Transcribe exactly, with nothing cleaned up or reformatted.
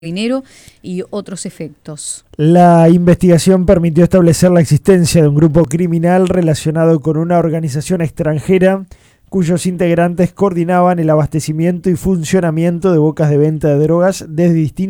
dinero y otros efectos. La investigación permitió establecer la existencia de un grupo criminal relacionado con una organización extranjera cuyos integrantes coordinaban el abastecimiento y funcionamiento de bocas de venta de drogas desde distintos